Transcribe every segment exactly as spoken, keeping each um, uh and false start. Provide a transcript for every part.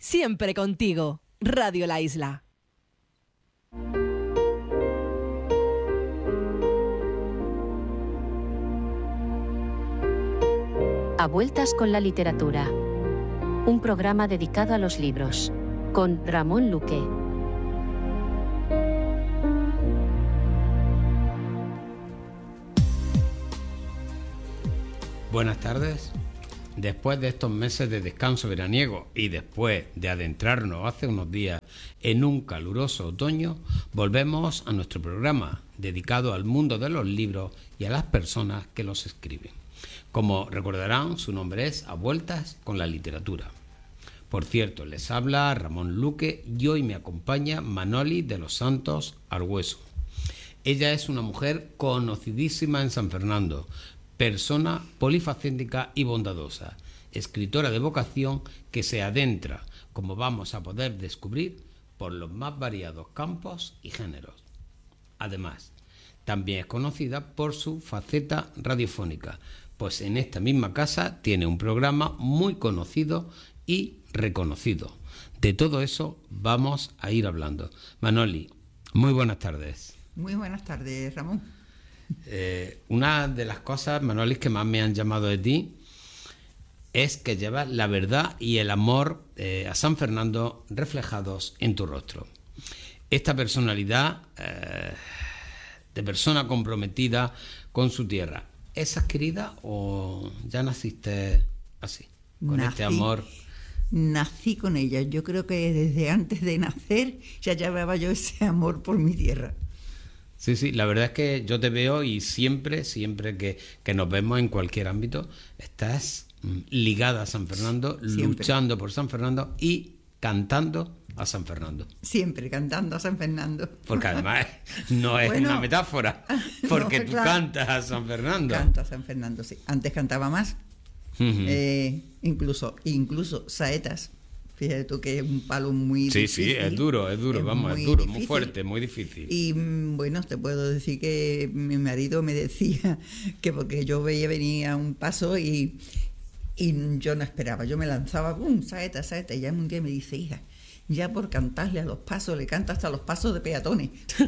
siempre contigo. Radio La Isla. A vueltas con la literatura. Un programa dedicado a los libros. Con Ramón Luque. Buenas tardes. Después de estos meses de descanso veraniego y después de adentrarnos hace unos días en un caluroso otoño, volvemos a nuestro programa dedicado al mundo de los libros y a las personas que los escriben. Como recordarán, su nombre es A Vueltas con la Literatura. Por cierto, les habla Ramón Luque y hoy me acompaña Manoli de los Santos Argüeso. Ella es una mujer conocidísima en San Fernando, persona polifacética y bondadosa, escritora de vocación que se adentra, como vamos a poder descubrir, por los más variados campos y géneros. Además, también es conocida por su faceta radiofónica, pues en esta misma casa tiene un programa muy conocido y reconocido. De todo eso vamos a ir hablando. Manoli, muy buenas tardes. Muy buenas tardes, Ramón. Eh, una de las cosas, Manoli, que más me han llamado de ti es que llevas la verdad y el amor eh, a San Fernando reflejados en tu rostro. Esta personalidad eh, de persona comprometida con su tierra, ¿es adquirida o ya naciste así, con Nací, este amor? Nací con ella. Yo creo que desde antes de nacer ya llevaba yo ese amor por mi tierra. Sí, sí, la verdad es que yo te veo y siempre, siempre que, que nos vemos en cualquier ámbito, estás ligada a San Fernando, siempre luchando por San Fernando y cantando a San Fernando. Siempre cantando a San Fernando. Porque además no es bueno, una metáfora, porque no, tú claro. cantas a San Fernando. Canto a San Fernando, sí. Antes cantaba más, uh-huh. eh, incluso, incluso saetas. Fíjate tú que es un palo muy sí, difícil. Sí, sí, es duro, es duro, es vamos, es duro, difícil. Muy fuerte, muy difícil. Y bueno, te puedo decir que mi marido me decía que porque yo veía venir a un paso y, y yo no esperaba, yo me lanzaba, ¡pum!, saeta, saeta, y ya un día me dice, hija, ya por cantarle a los pasos, le canta hasta los pasos de peatones.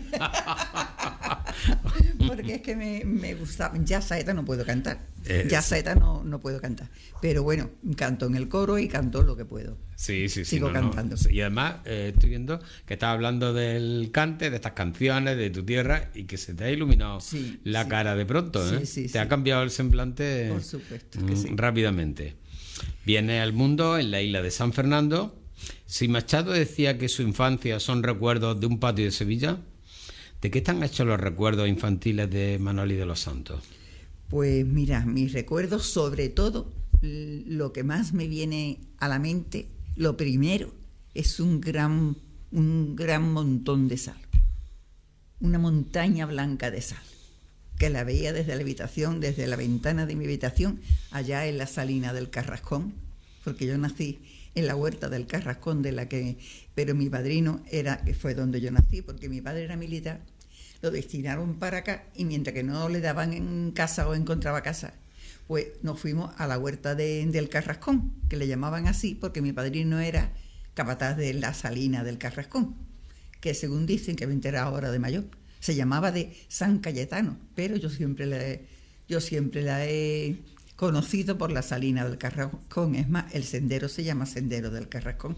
Porque es que me, me gustaba, ya saeta no puedo cantar, eh, ya saeta no, no puedo cantar, pero bueno, canto en el coro y canto lo que puedo. Sí, sí, sí. Sigo no, cantando. No. Y además eh, estoy viendo que estás hablando del cante, de estas canciones, de tu tierra, y que se te ha iluminado sí, la sí. cara de pronto, ¿eh? Sí, sí, te sí. ha cambiado el semblante. Por supuesto que mm, sí. rápidamente. Viene al mundo en la isla de San Fernando. Si Machado decía que su infancia son recuerdos de un patio de Sevilla, ¿de qué están hechos los recuerdos infantiles de Manoli de los Santos? Pues mira, mis recuerdos, sobre todo, lo que más me viene a la mente, lo primero, es un gran, un gran montón de sal. Una montaña blanca de sal, que la veía desde la habitación, desde la ventana de mi habitación, allá en la salina del Carrascón, porque yo nací en la huerta del Carrascón, de la que, pero mi padrino era, que fue donde yo nací, porque mi padre era militar, lo destinaron para acá, y mientras que no le daban en casa o encontraba casa, pues nos fuimos a la huerta de, del Carrascón, que le llamaban así, porque mi padrino era capataz de la salina del Carrascón, que según dicen, que me he enterado ahora de mayor, se llamaba de San Cayetano, pero yo siempre la he, yo siempre la he conocido por la salina del Carrascón. Es más, el sendero se llama Sendero del Carrascón.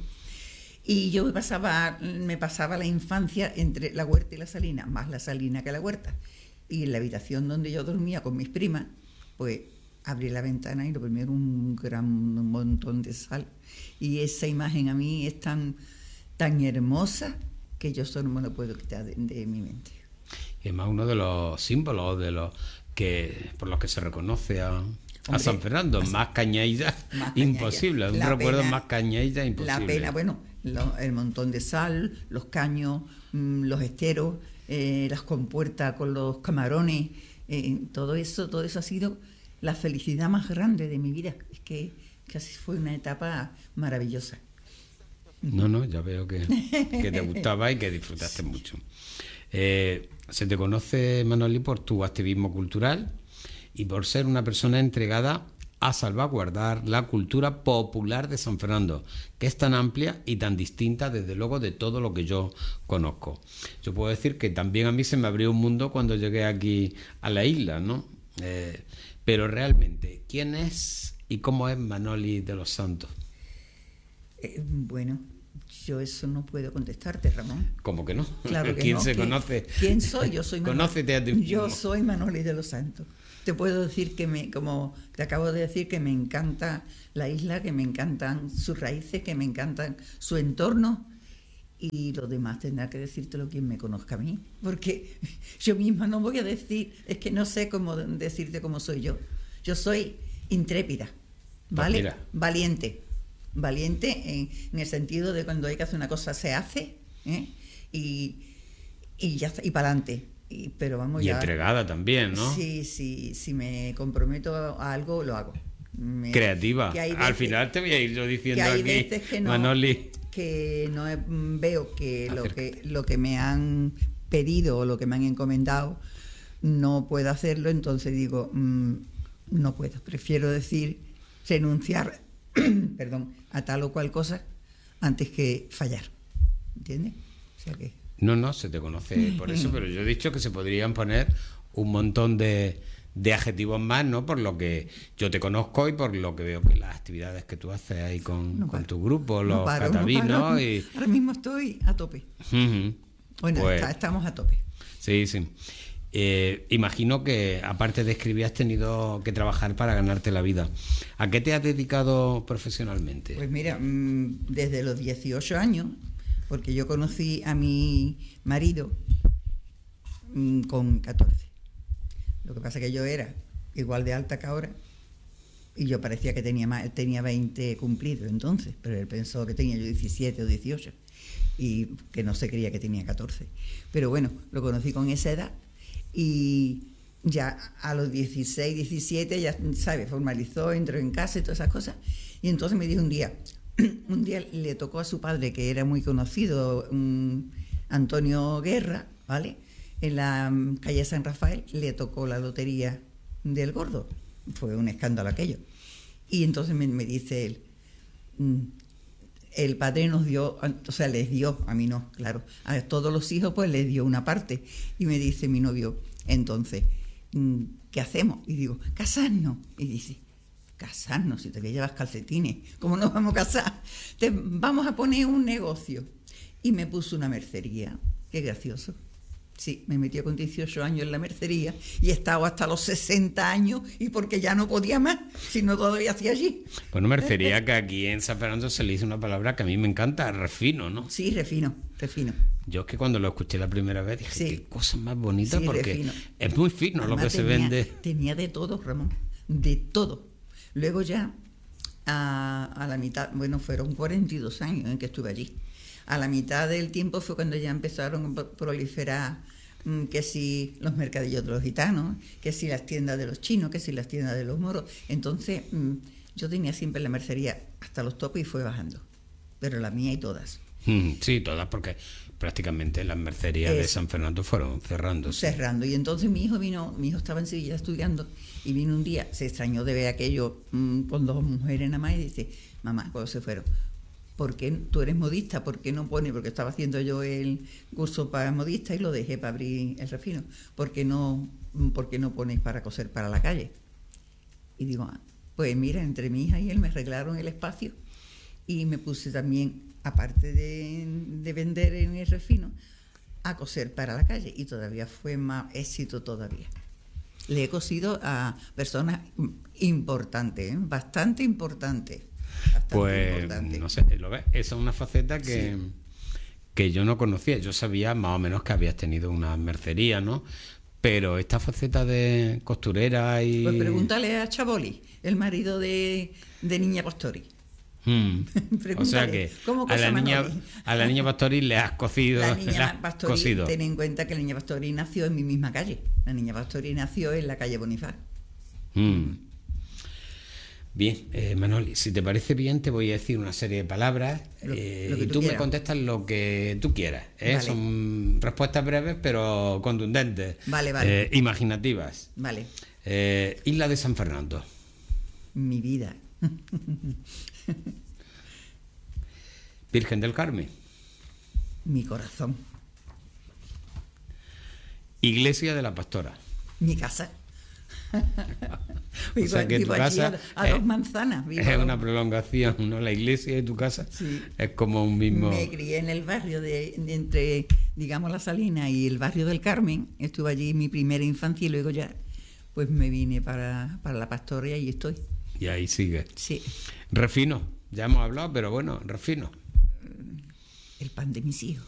Y yo me pasaba, me pasaba la infancia entre la huerta y la salina, más la salina que la huerta. Y en la habitación donde yo dormía con mis primas, pues abrí la ventana y lo primero, un gran montón de sal. Y esa imagen a mí es tan, tan hermosa que yo solo no me lo puedo quitar de, de mi mente. Y además uno de los símbolos de los que por los que se reconoce a... Hombre, a San Fernando, más, más cañeilla, más imposible, un recuerdo pena, más cañeilla imposible. La pena, bueno, lo, el montón de sal, los caños, mmm, los esteros, eh, las compuertas con los camarones, eh, todo eso, todo eso ha sido la felicidad más grande de mi vida. Es que casi fue una etapa maravillosa. No, no, ya veo que, que te gustaba y que disfrutaste sí. mucho. Eh, se te conoce, Manoli, por tu activismo cultural y por ser una persona entregada a salvaguardar la cultura popular de San Fernando, que es tan amplia y tan distinta, desde luego, de todo lo que yo conozco. Yo puedo decir que también a mí se me abrió un mundo cuando llegué aquí a la isla, ¿no? Eh, pero realmente, ¿quién es y cómo es Manoli de los Santos? Eh, bueno, yo eso no puedo contestarte, Ramón. ¿Cómo que no? Claro que ¿Quién no. se ¿Quién, conoce? ¿Quién soy? Yo soy Manoli. Conócete a ti mismo. Yo soy Manoli de los Santos. Te puedo decir que me, como te acabo de decir, que me encanta la isla, que me encantan sus raíces, que me encantan su entorno, y lo demás tendrá que decírtelo quien me conozca a mí, porque yo misma no voy a decir, es que no sé cómo decirte cómo soy yo. Yo soy intrépida, ¿vale? Pues mira. Valiente, valiente en, en el sentido de cuando hay que hacer una cosa se hace, ¿eh? y, y ya está, y para adelante. Y, pero vamos y ya, entregada también, ¿no? Sí, sí, si me comprometo a algo, lo hago. Me, Creativa. veces, Al final te voy a ir yo diciendo que hay aquí, veces que no, Manoli. que no he, veo que lo, que lo que me han pedido o lo que me han encomendado no puedo hacerlo, entonces digo, mmm, no puedo. Prefiero decir, renunciar perdón, a tal o cual cosa antes que fallar. ¿Entiendes? O sea que... No, no, se te conoce por eso, pero yo he dicho que se podrían poner un montón de, de adjetivos más, ¿no? Por lo que yo te conozco y por lo que veo que las actividades que tú haces ahí con, no con tu grupo, los no paro, catavinos. No paro. Y... Ahora mismo estoy a tope. Uh-huh. Bueno, pues, está, estamos a tope. Sí, sí. Eh, imagino que aparte de escribir has tenido que trabajar para ganarte la vida. ¿A qué te has dedicado profesionalmente? Pues mira, desde los dieciocho años, porque yo conocí a mi marido con catorce. Lo que pasa es que yo era igual de alta que ahora y yo parecía que tenía más, tenía veinte cumplidos entonces, pero él pensó que tenía yo diecisiete o dieciocho y que no se creía que tenía catorce. Pero bueno, lo conocí con esa edad y ya a los dieciséis, diecisiete, ya sabes, formalizó, entró en casa y todas esas cosas. Y entonces me dijo un día, un día le tocó a su padre, que era muy conocido, um, Antonio Guerra, ¿vale? En la um, calle San Rafael, le tocó la lotería del gordo. Fue un escándalo aquello. Y entonces me, me dice él, mm, el padre nos dio, o sea, les dio, a mí no, claro, a todos los hijos pues les dio una parte. Y me dice mi novio, entonces, ¿qué hacemos? Y digo, casarnos. Y dice, casarnos, si todavía llevas calcetines, ¿cómo nos vamos a casar? Te vamos a poner un negocio. Y me puso una mercería, qué gracioso. Sí, me metió con dieciocho años en la mercería y he estado hasta los sesenta años y porque ya no podía más, sino todavía hacía allí. Bueno, mercería, que aquí en San Fernando se le dice una palabra que a mí me encanta, refino, ¿no? Sí, refino, refino. Yo es que cuando lo escuché la primera vez dije, sí, qué cosa más bonita, sí, porque refino. Es muy fino. Además, lo que tenía, se vende. Tenía de todo, Ramón, de todo. Luego ya, a, a la mitad, bueno, fueron cuarenta y dos años en que estuve allí. A la mitad del tiempo fue cuando ya empezaron a proliferar mmm, que si los mercadillos de los gitanos, que si las tiendas de los chinos, que si las tiendas de los moros. Entonces mmm, yo tenía siempre la mercería hasta los topes y fue bajando, pero la mía y todas. Sí, todas, porque prácticamente las mercerías Eso. de San Fernando fueron cerrando. Cerrando. Y entonces mi hijo vino, mi hijo estaba en Sevilla estudiando y vino un día, se extrañó de ver aquello mmm, con dos mujeres nada más y dice, mamá, cuando se fueron, ¿por qué tú eres modista? ¿Por qué no pone? Porque estaba haciendo yo el curso para modista y lo dejé para abrir el refino. ¿Por qué no, por qué no pones para coser para la calle? Y digo, ah, pues mira, entre mi hija y él me arreglaron el espacio y me puse también, aparte de, de vender en el refino, a coser para la calle y todavía fue más éxito todavía. Le he cosido a personas importantes, ¿eh? bastante importantes. Pues importante. No sé, ¿lo ves? Esa es una faceta que, sí. que yo no conocía. Yo sabía más o menos que habías tenido una mercería, ¿no? Pero esta faceta de costurera y... Pues pregúntale a Chaboli, el marido de, de Niña Pastori. Hmm. O sea que a la, niña, a la niña Pastori le has cocido. La niña Pastori, cosido. Ten en cuenta que la niña Pastori nació en mi misma calle. La niña Pastori nació en la calle Bonifaz. Hmm. Bien, eh, Manoli, si te parece bien, te voy a decir una serie de palabras lo, eh, lo y tú quieras. me contestas lo que tú quieras. ¿eh? Vale. Son respuestas breves, pero contundentes. Vale, vale. Eh, imaginativas. Vale. Eh, Isla de San Fernando. Mi vida. Virgen del Carmen. Mi corazón. Iglesia de la Pastora. Mi casa. O sea que tu vivo allí casa a, a es, dos manzanas. Vivo es a dos- una prolongación, ¿no? La iglesia de tu casa Sí. es como un mismo... Me crié en el barrio de, de entre, digamos, La Salina y el barrio del Carmen. Estuve allí mi primera infancia y luego ya pues me vine para, para la Pastora y ahí estoy. Y ahí sigue. Sí, Refino, ya hemos hablado, pero bueno, refino. el pan de mis hijos.